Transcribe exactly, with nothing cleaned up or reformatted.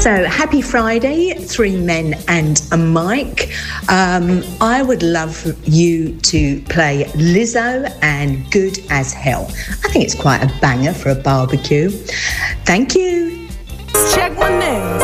So happy Friday, three men and a mic. Um, I would love you to play Lizzo and Good as Hell. I think it's quite a banger for a barbecue. Thank you. Check my name.